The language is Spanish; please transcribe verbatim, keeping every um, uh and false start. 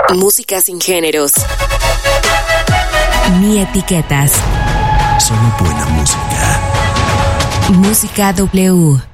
Música sin géneros ni etiquetas. Solo buena música. Música W.